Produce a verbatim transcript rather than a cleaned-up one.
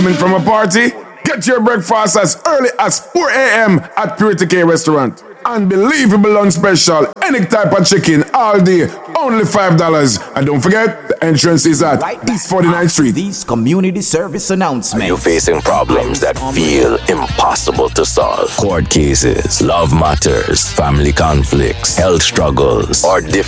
from a party? Get your breakfast as early as four a.m. at Purity K Restaurant. Unbelievable lunch special, any type of chicken, all day, only five dollars. And don't forget, the entrance is at Right East forty-ninth Street. These community service announcements. Are you facing problems that feel impossible to solve? Court cases, love matters, family conflicts, health struggles, or difficult